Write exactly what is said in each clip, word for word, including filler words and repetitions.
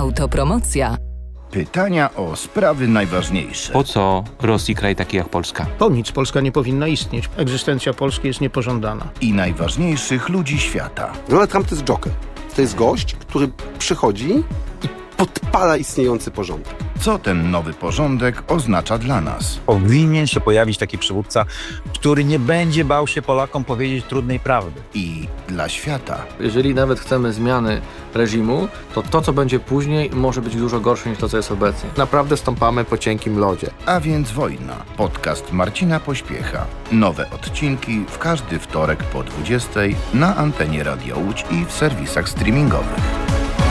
Autopromocja. Pytania o sprawy najważniejsze. Po co Rosji kraj taki jak Polska? Po nic Polska nie powinna istnieć. Egzystencja Polski jest niepożądana. I najważniejszych ludzi świata. Donald Trump to jest joker. To jest gość, który przychodzi i podpala istniejący porządek. Co ten nowy porządek oznacza dla nas? Powinien się pojawić taki przywódca, który nie będzie bał się Polakom powiedzieć trudnej prawdy. I dla świata. Jeżeli nawet chcemy zmiany reżimu, to to, co będzie później, może być dużo gorsze niż to, co jest obecnie. Naprawdę stąpamy po cienkim lodzie. A więc wojna. Podcast Marcina Pośpiecha. Nowe odcinki w każdy wtorek po dwudziestej na antenie Radia Łódź i w serwisach streamingowych.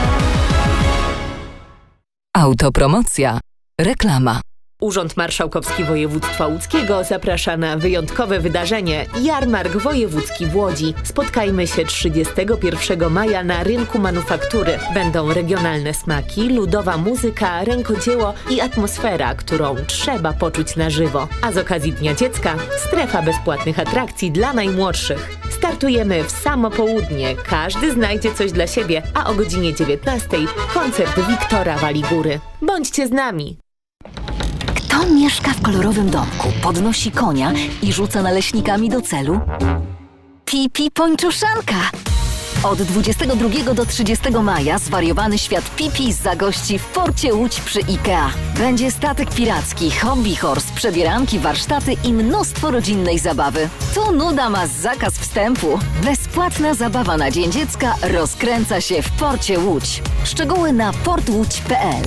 Autopromocja. Reklama. Urząd Marszałkowski Województwa Łódzkiego zaprasza na wyjątkowe wydarzenie Jarmark Wojewódzki w Łodzi. Spotkajmy się trzydziestego pierwszego maja na rynku manufaktury. Będą regionalne smaki, ludowa muzyka, rękodzieło i atmosfera, którą trzeba poczuć na żywo. A z okazji Dnia Dziecka strefa bezpłatnych atrakcji dla najmłodszych. Startujemy w samo południe. Każdy znajdzie coś dla siebie, a o godzinie dziewiętnastej koncert Wiktora Waligury. Bądźcie z nami! Kto mieszka w kolorowym domku, podnosi konia i rzuca naleśnikami do celu? Pipi Pończuszanka! Od dwudziestego drugiego do trzydziestego maja zwariowany świat Pipi zagości w porcie Łódź przy IKEA. Będzie statek piracki, hobby horse, przebieranki, warsztaty i mnóstwo rodzinnej zabawy. Tu nuda ma zakaz wstępu. Bezpłatna zabawa na Dzień Dziecka rozkręca się w porcie Łódź. Szczegóły na port łódź kropka p l.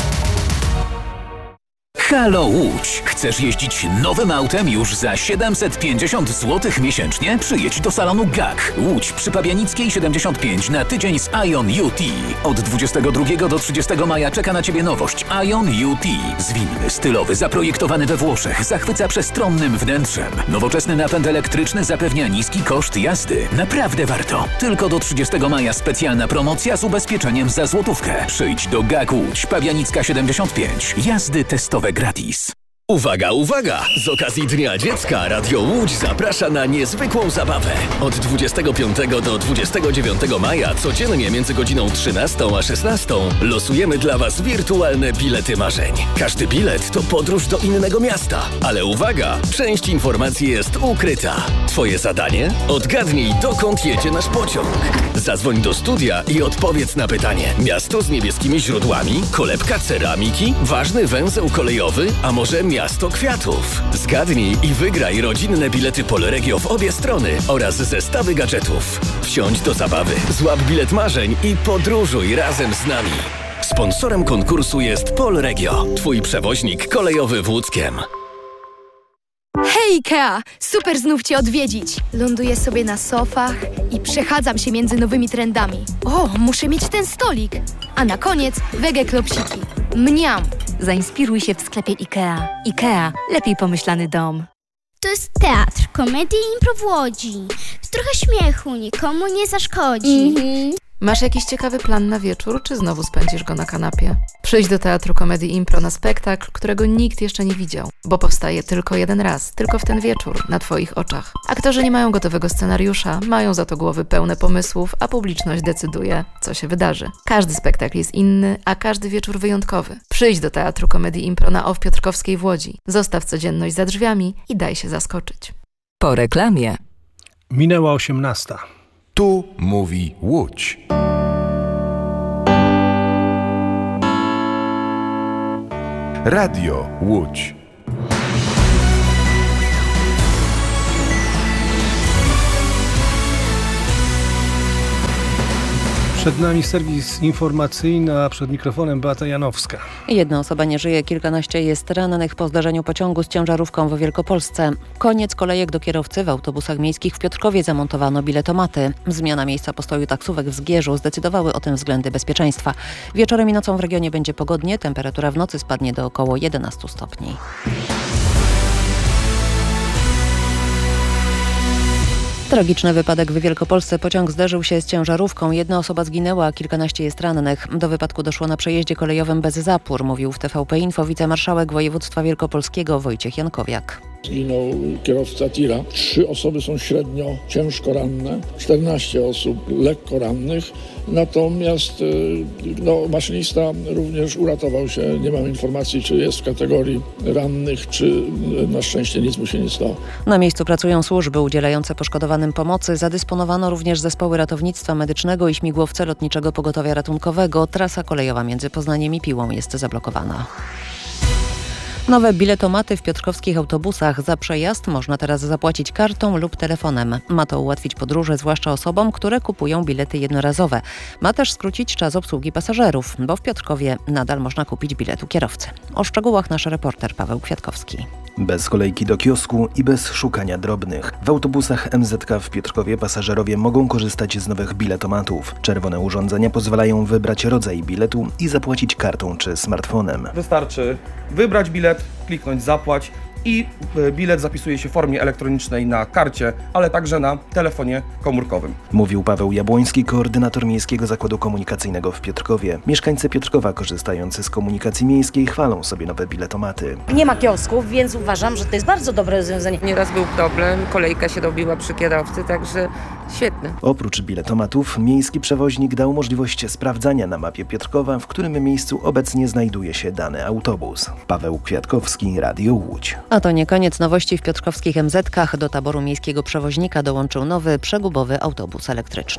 Halo Łódź! Chcesz jeździć nowym autem już za siedemset pięćdziesiąt złotych miesięcznie? Przyjedź do salonu G A K. Łódź przy Pabianickiej siedemdziesiąt pięć na tydzień z Ion U T. Od dwudziestego drugiego do trzydziestego maja czeka na Ciebie nowość Ion U T. Zwinny, stylowy, zaprojektowany we Włoszech, zachwyca przestronnym wnętrzem. Nowoczesny napęd elektryczny zapewnia niski koszt jazdy. Naprawdę warto. Tylko do trzydziestego maja specjalna promocja z ubezpieczeniem za złotówkę. Przyjdź do G A K Łódź, Pabianicka siedemdziesiąt pięć. Jazdy testowe gratis. Uwaga, uwaga! Z okazji Dnia Dziecka Radio Łódź zaprasza na niezwykłą zabawę. Od dwudziestego piątego do dwudziestego dziewiątego maja codziennie między godziną trzynastą a szesnastą losujemy dla Was wirtualne bilety marzeń. Każdy bilet to podróż do innego miasta. Ale uwaga! Część informacji jest ukryta. Twoje zadanie? Odgadnij, dokąd jedzie nasz pociąg. Zadzwoń do studia i odpowiedz na pytanie. Miasto z niebieskimi źródłami? Kolebka ceramiki? Ważny węzeł kolejowy? A może miasto kwiatów? Zgadnij i wygraj rodzinne bilety Polregio w obie strony oraz zestawy gadżetów. Wsiądź do zabawy, złap bilet marzeń i podróżuj razem z nami. Sponsorem konkursu jest Polregio, twój przewoźnik kolejowy w Łódzkiem. Hej Ikea! Super znów Cię odwiedzić. Ląduję sobie na sofach i przechadzam się między nowymi trendami. O, muszę mieć ten stolik. A na koniec wege klopsiki. Mniam! Zainspiruj się w sklepie Ikea. Ikea. Lepiej pomyślany dom. To jest teatr, komedia i impro w Łodzi. Trochę śmiechu nikomu nie zaszkodzi. Mm-hmm. Masz jakiś ciekawy plan na wieczór, czy znowu spędzisz go na kanapie? Przyjdź do Teatru Komedii Impro na spektakl, którego nikt jeszcze nie widział, bo powstaje tylko jeden raz, tylko w ten wieczór, na Twoich oczach. Aktorzy nie mają gotowego scenariusza, mają za to głowy pełne pomysłów, a publiczność decyduje, co się wydarzy. Każdy spektakl jest inny, a każdy wieczór wyjątkowy. Przyjdź do Teatru Komedii Impro na O W Piotrkowskiej w Łodzi. Zostaw codzienność za drzwiami i daj się zaskoczyć. Po reklamie. Minęła osiemnasta. Tu mówi Łódź. Radio Łódź. Przed nami serwis informacyjny, a przed mikrofonem Beata Janowska. Jedna osoba nie żyje, kilkanaście jest rannych po zdarzeniu pociągu z ciężarówką w Wielkopolsce. Koniec kolejek do kierowcy. W autobusach miejskich w Piotrkowie zamontowano biletomaty. Zmiana miejsca postoju taksówek w Zgierzu zdecydowały o tym względy bezpieczeństwa. Wieczorem i nocą w regionie będzie pogodnie. Temperatura w nocy spadnie do około jedenastu stopni. Tragiczny wypadek w Wielkopolsce. Pociąg zderzył się z ciężarówką. Jedna osoba zginęła, a kilkanaście jest rannych. Do wypadku doszło na przejeździe kolejowym bez zapór, mówił w T V P Info wicemarszałek województwa wielkopolskiego Wojciech Jankowiak. Zginął kierowca tira. Trzy osoby są średnio ciężko ranne, czternaście osób lekko rannych. Natomiast no, maszynista również uratował się. Nie mam informacji, czy jest w kategorii rannych, czy na szczęście nic mu się nie stało. Na miejscu pracują służby udzielające poszkodowanym pomocy. Zadysponowano również zespoły ratownictwa medycznego i śmigłowce lotniczego pogotowia ratunkowego. Trasa kolejowa między Poznaniem i Piłą jest zablokowana. Nowe biletomaty w piotrkowskich autobusach. Za przejazd można teraz zapłacić kartą lub telefonem. Ma to ułatwić podróże, zwłaszcza osobom, które kupują bilety jednorazowe. Ma też skrócić czas obsługi pasażerów, bo w Piotrkowie nadal można kupić bilet u kierowcy. O szczegółach nasz reporter Paweł Kwiatkowski. Bez kolejki do kiosku i bez szukania drobnych. W autobusach M Z K w Piotrkowie pasażerowie mogą korzystać z nowych biletomatów. Czerwone urządzenia pozwalają wybrać rodzaj biletu i zapłacić kartą czy smartfonem. Wystarczy wybrać bilet, kliknąć zapłać i bilet zapisuje się w formie elektronicznej na karcie, ale także na telefonie komórkowym. Mówił Paweł Jabłoński, koordynator Miejskiego Zakładu Komunikacyjnego w Piotrkowie. Mieszkańcy Piotrkowa korzystający z komunikacji miejskiej chwalą sobie nowe biletomaty. Nie ma kiosków, więc uważam, że to jest bardzo dobre rozwiązanie. Nieraz był problem, kolejka się robiła przy kierowcy, także świetne. Oprócz biletomatów, miejski przewoźnik dał możliwość sprawdzania na mapie Piotrkowa, w którym miejscu obecnie znajduje się dany autobus. Paweł Kwiatkowski, Radio Łódź. A to nie koniec nowości w piotrkowskich M Z Kach. Do taboru miejskiego przewoźnika dołączył nowy, przegubowy autobus elektryczny.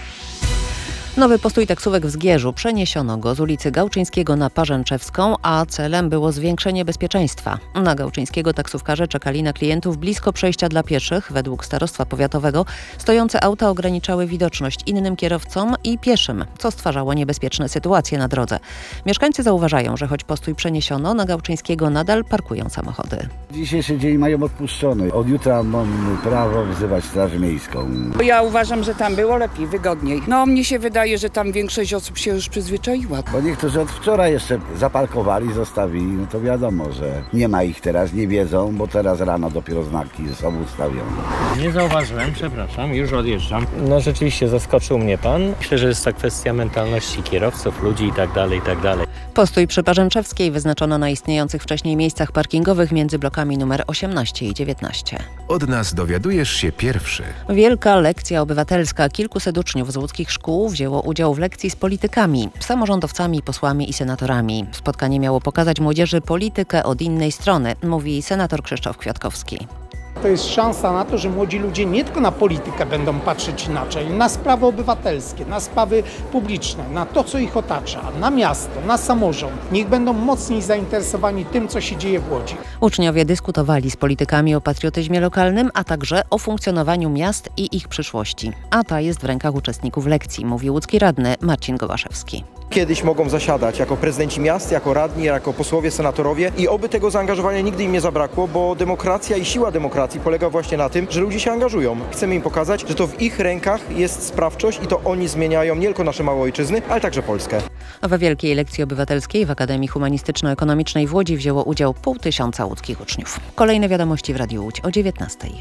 Nowy postój taksówek w Zgierzu. Przeniesiono go z ulicy Gałczyńskiego na Parzęczewską, a celem było zwiększenie bezpieczeństwa. Na Gałczyńskiego taksówkarze czekali na klientów blisko przejścia dla pieszych. Według starostwa powiatowego stojące auta ograniczały widoczność innym kierowcom i pieszym, co stwarzało niebezpieczne sytuacje na drodze. Mieszkańcy zauważają, że choć postój przeniesiono, na Gałczyńskiego nadal parkują samochody. Dzisiejszy dzień mają odpuszczony. Od jutra mam prawo wzywać Straż Miejską. Ja uważam, że tam było lepiej, wygodniej. No mnie się wydaje, że tam większość osób się już przyzwyczaiła. Bo niektórzy od wczoraj jeszcze zaparkowali, zostawili, no to wiadomo, że nie ma ich teraz, nie wiedzą, bo teraz rano dopiero znaki są ustawione. Nie zauważyłem, przepraszam, już odjeżdżam. No rzeczywiście zaskoczył mnie pan. Myślę, że jest to kwestia mentalności kierowców, ludzi i tak dalej, i tak dalej. Postój przy Parzęczewskiej wyznaczono na istniejących wcześniej miejscach parkingowych między blokami numer osiemnaście i dziewiętnaście. Od nas dowiadujesz się pierwszy. Wielka lekcja obywatelska. Kilkuset uczniów z łódzkich szkół wzięło udział w lekcji z politykami, samorządowcami, posłami i senatorami. Spotkanie miało pokazać młodzieży politykę od innej strony, mówi senator Krzysztof Kwiatkowski. To jest szansa na to, że młodzi ludzie nie tylko na politykę będą patrzeć inaczej, na sprawy obywatelskie, na sprawy publiczne, na to, co ich otacza, na miasto, na samorząd. Niech będą mocniej zainteresowani tym, co się dzieje w Łodzi. Uczniowie dyskutowali z politykami o patriotyzmie lokalnym, a także o funkcjonowaniu miast i ich przyszłości. A ta jest w rękach uczestników lekcji, mówi łódzki radny Marcin Gołaszewski. Kiedyś mogą zasiadać jako prezydenci miast, jako radni, jako posłowie, senatorowie i oby tego zaangażowania nigdy im nie zabrakło, bo demokracja i siła demokracji polega właśnie na tym, że ludzie się angażują. Chcemy im pokazać, że to w ich rękach jest sprawczość i to oni zmieniają nie tylko nasze małe ojczyzny, ale także Polskę. We wielkiej lekcji obywatelskiej w Akademii Humanistyczno-Ekonomicznej w Łodzi wzięło udział pół tysiąca łódzkich uczniów. Kolejne wiadomości w Radiu Łódź o dziewiętnastej.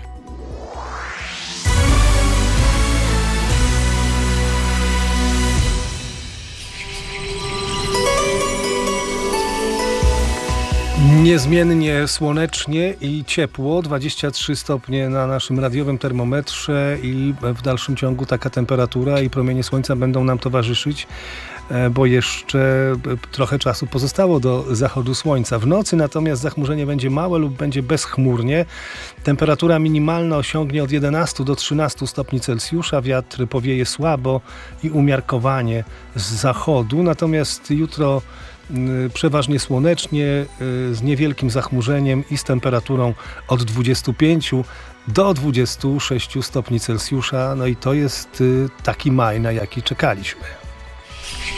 Niezmiennie słonecznie i ciepło, dwadzieścia trzy stopnie na naszym radiowym termometrze i w dalszym ciągu taka temperatura i promienie słońca będą nam towarzyszyć, bo jeszcze trochę czasu pozostało do zachodu słońca. W nocy natomiast zachmurzenie będzie małe lub będzie bezchmurnie. Temperatura minimalna osiągnie od jedenastu do trzynastu stopni Celsjusza. Wiatr powieje słabo i umiarkowanie z zachodu. Natomiast jutro przeważnie słonecznie, z niewielkim zachmurzeniem i z temperaturą od dwudziestu pięciu do dwudziestu sześciu stopni Celsjusza. No i to jest taki maj, na jaki czekaliśmy.